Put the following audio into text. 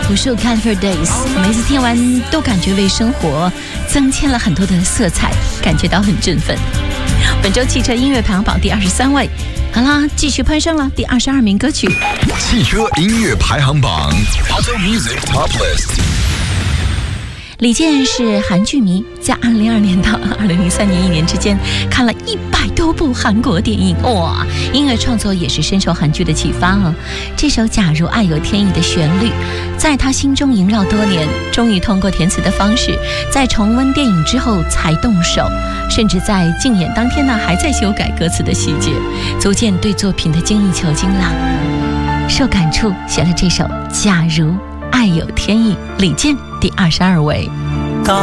无数 Comfort Days， 每次听完都感觉为生活增添了很多的色彩，感觉到很振奋。本周汽车音乐排行榜第23位，好啦，继续攀升了，第22名歌曲。 汽车音乐排行榜 Auto Music Top List。 李健是韩剧迷，在2002年到2003年1年之间看了100多部韩国电影，哇！音乐创作也是深受韩剧的启发哦。这首《假如爱有天意》的旋律，在他心中萦绕多年，终于通过填词的方式，在重温电影之后才动手，甚至在竞演当天呢，还在修改歌词的细节，足见对作品的精益求精啦。受感触写了这首《假如爱有天意》，李健第22位。